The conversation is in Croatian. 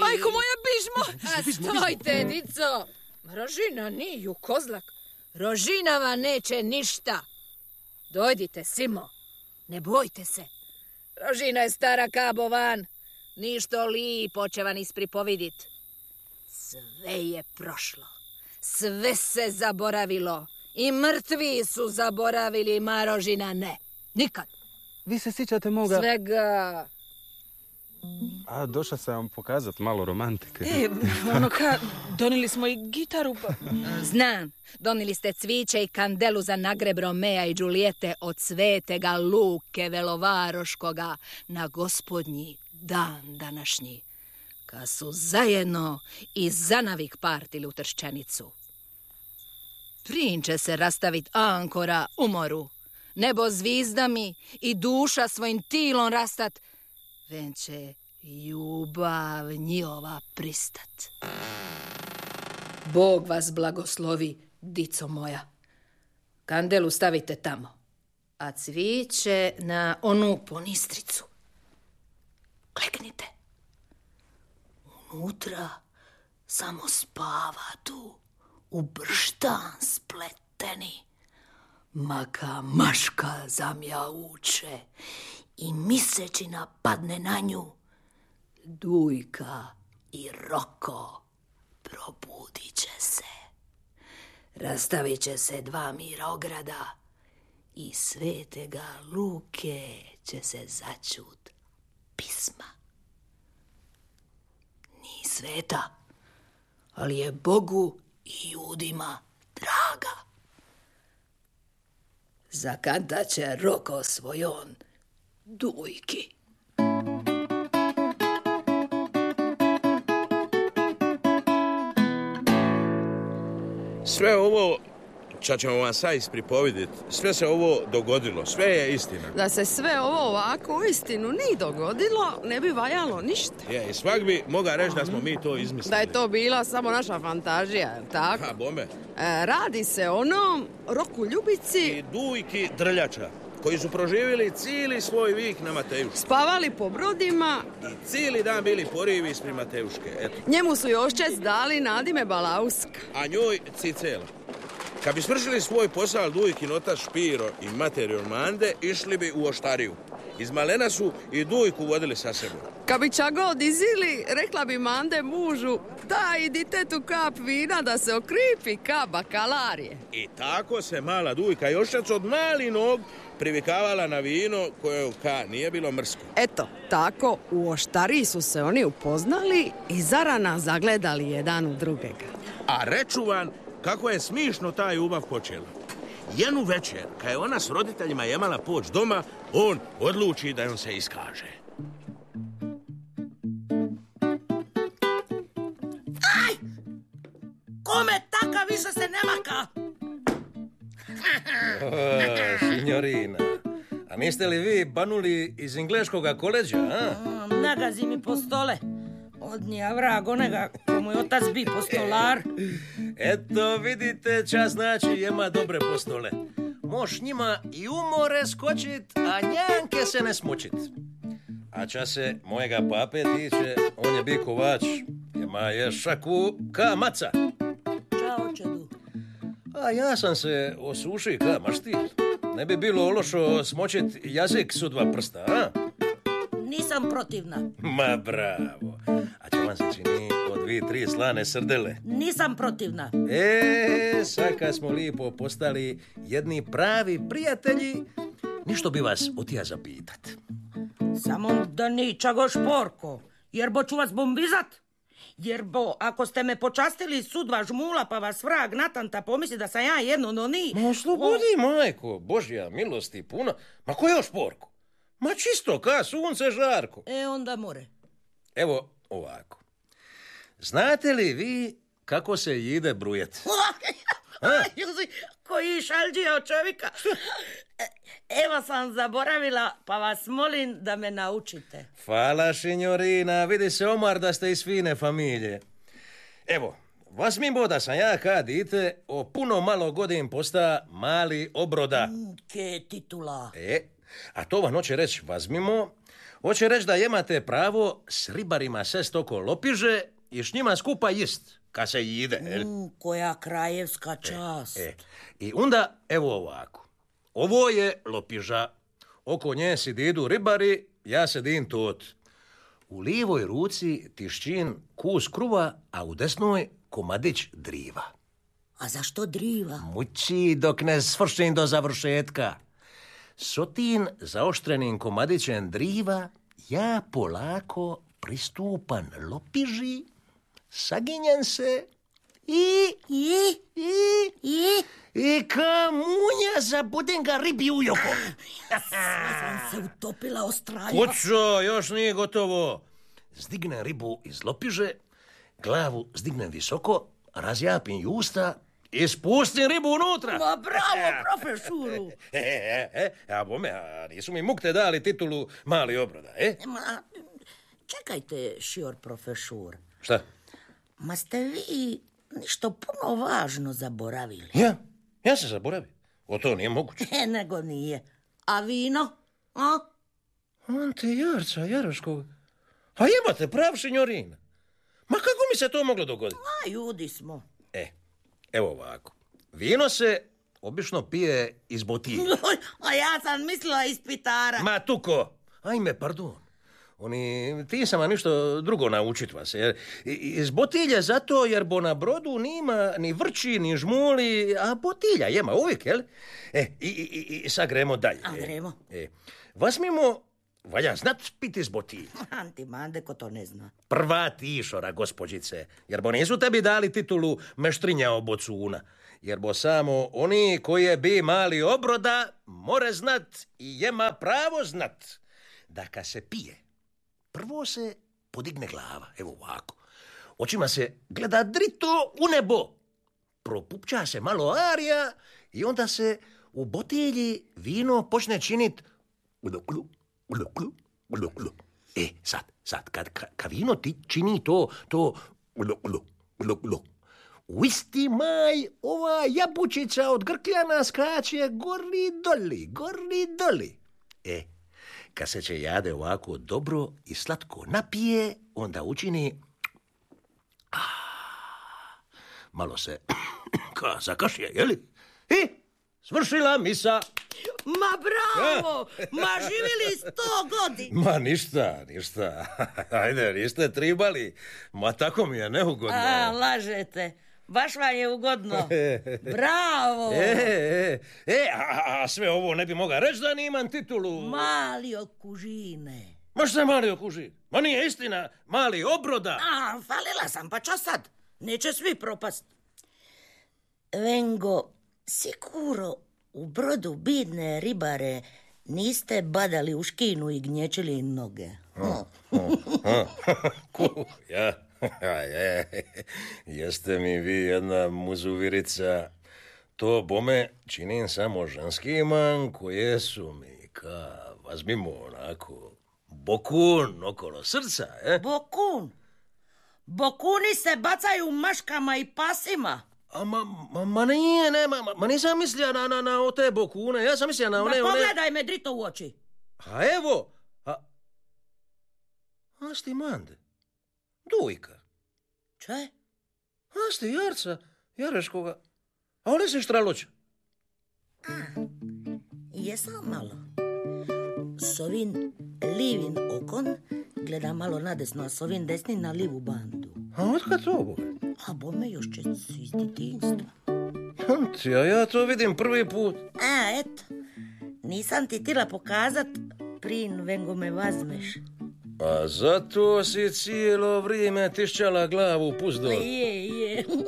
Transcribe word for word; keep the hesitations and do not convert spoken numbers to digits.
Majko moja, bižmo! A stojte, dico! Rožina niju, kozlak. Rožinava neće ništa. Dojdite, Simo. Ne bojte se. Rožina je stara kabo van. Ništo lipo će vam ispripovidit. Sve je prošlo. Sve se zaboravilo. I mrtvi su zaboravili, ma Rožina ne. Nikad. Vi se sjećate moga... Svega. A, došla sam vam pokazat malo romantike. E, ono ka, donili smo i gitaru pa... Znam, donili ste cviće i kandelu za nagreb Romea i Đulijete od svetega Luke Velovaroškoga na gospodnji dan današnji, kad su zajedno i zanavik partili u Trščanicu. Prin će se rastavit ankora u moru, nebo zvizdami i duša svojim tilom rastat, ven će ljubav njihova pristat. Bog vas blagoslovi, dico moja. Kandelu stavite tamo, a cviće na onu ponistricu. Kleknite. Unutra samo spava tu, u brštan spleteni. Maka maška zamjauče i misečina padne na nju. Dujka i Roko probudit će se. Rastavit će se dva mirograda i svetega Luke će se začut pisma. Ni sveta, ali je Bogu i ljudima draga. Zakantat će Roko svojom dujki. Sve ovo, čo ćemo vam sad ispripovidit, sve se ovo dogodilo, sve je istina. Da se sve ovo ovako u istinu ni dogodilo, ne bi valjalo ništa. Je, i svak bi moga reći da smo mi to izmislili. Da je to bila samo naša fantazija, jel tako? Ha, bome. E, radi se o onom Roku Ljubici... I Dujki Drljača, koji su proživjeli cijeli svoj vik na Matejuške. Spavali po brodima... I cijeli dan bili porivi ispred Mateuške, eto. Njemu su Joščec dali nadime Balauska. A njoj Cicela. Kad bi svršili svoj posao Dujkin otac Špiro i mater Jormande, išli bi u oštariju. Iz malena su i Dujku vodili sa sebom. Kad bi čak god izili, rekla bi Mande mužu, daj ditetu kap vina da se okripi ka bakalarije. I tako se mala Dujka Joščac od mali nog privikavala na vino koje ka nije bilo mrsko. Eto, tako u oštariji su se oni upoznali i zarana zagledali jedan u drugega. A reču vam kako je smišno ta ljubav počela. Jednu večer, kad je ona s roditeljima jemala poć doma, on odluči da joj se iskaže. Aj! Kome taka više se ne maka? O, signorina, a niste li vi banuli iz Engleškoga koleđa, a? Nagazi mi po stole. Odnija vrag onega komu je otac bi postolar. Eto, vidite, čas znači jema dobre postole. Moš njima i u more skočit, a njanke se ne smučit. A čas se mojega pape tiče, on je bi kovač. Jema je šaku ka maca. Čao, čedu. A ja sam se osuši ka maštir. Ne bi bilo lošo smočit jazik su dva prsta, a? Nisam protivna. Ma bravo. A će vam se čini od dvi, tri slane srdele. Nisam protivna. E, sad kad smo lipo postali jedni pravi prijatelji, ništo bi vas otija zapitat. Samo da ničago šporko, jer bo ću vas bombizat. Jer bo, ako ste me počastili sudva žmula pa vas vrag natanta pomisli da sam ja jedno no ni... Ma oslobodi, o... majko, Božja milosti puno. Ma ko je šporko? Ma čisto ka sunce žarko. E, onda more. Evo ovako. Znate li vi kako se ide brujet? Koji šalđija od čovjeka. Evo sam zaboravila, pa vas molim da me naučite. Hvala, signorina. Vidi se Omar da ste iz fine familije. Evo, vas mi boda sam ja kad dite o puno malo godin posta mali obroda. Ke titula. E, a to vam hoće reći, vazmimo, Hoće reći da imate pravo s ribarima sest oko lopiže i s njima skupa jest, kad se jide. Mm, koja krajevska čast. E, e. I onda, evo ovako. Ovo je lopiža. Oko nje si idu ribari, ja sedim tot. U lijevoj ruci tišćin kus kruva, a u desnoj komadić driva. A zašto driva? Mući dok ne svršim do završetka. Sotin zaoštrenim komadićem driva ja polako pristupan lopiži, saginjem se i... I? I... I? I ka munja zabudem ga ribi u joko. Sva sam se utopila ostraja. Kućo, još nije gotovo. Zdignem ribu iz lopiže, glavu zdignem visoko, razjapim usta i spustim ribu unutra. Ma bravo, profesuru. E, e, e, a bome, a nisu mi mukte dali titulu mali obroda, e? Ma, čekajte, šior profesur. Šta? Ma ste vi nešto puno važno zaboravili. Ja? Ja se zaboravim. O to nije moguće. E, nego nije. A vino? A? Ante Jarca Jaroškog. A imate prav, šinjorina. Ma kako mi se to moglo dogoditi? A, ljudi smo. E, evo ovako. Vino se obično pije iz botilje. A ja sam mislila iz pitara. Ma tuko, ajme, pardon. Oni, ti sam vam ništo drugo naučit vas. Jer, iz botilje zato jer bo na brodu nima ni vrči, ni žmuli, a botilja jema uvijek, jel? E, i, i, i sad gremo dalje. A gremo. E, vas mimo, valja znat piti iz botilje. Antimande, ko to ne zna. Prva tišora, gospođice, jer bo nisu tebi dali titulu meštrinja obocuna. Jer bo samo oni koji je bi mali obroda more znat i jema pravo znat da kad se pije, prvo se podigne glava, evo ovako. Očima se gleda drito u nebo. Propupča se malo arija i onda se u botilji vino počne činit. E, sad, sad, kad, kad vino ti čini to, to... U isti maj ova jabučica od grkljana skače gori doli, gori doli. E, kad se će jade ovako dobro i slatko napije, onda učini... Ah, malo se ka zakašje, jeli? I svršila misa. Ma bravo! Ja. Ma živjeli sto godina. Ma ništa, ništa. Ajde, niste tribali. Ma tako mi je neugodno. A, lažete. Baš vam je ugodno. Bravo! E, e, e a, a sve ovo ne bi mogla reći da nimam titulu. Mali od kužine. Ma šta mali od kužine? Ma nije istina, mali obroda. A, falila sam, pa čo sad? Neće svi propast. Vengo, siguro u brodu bidne ribare niste badali u škinu i gnječili noge. Ha, ha, ha. Ku, ja... Je, jeste mi vi jedna muzuvirica. To bome činim samo ženskima koje su mi ka, vazmimo onako, bokun okolo srca, e? Bokun? Bokuni se bacaju maškama i pasima. A ma, ma, ma nije, ne, ma, ma nisam mislio na, na, na te bokune, ja sam mislio na one... Ma pogledaj one... me drito u oči. A evo, a... A sti mande? Dujka. Če? A ste Jarca, Jareškoga. A one se štraloća? A, jesam malo. S ovim livin okon gleda malo nadesno, a s ovim desni na livu bandu. A otkad to, boga? A bome još će iz djetinjstva. Ja, ja to vidim prvi put. A, eto. Nisam ti tila pokazat prin vengo me vazmeš. A zato si cijelo vrijeme tišćala glavu u puzdor. Je, je.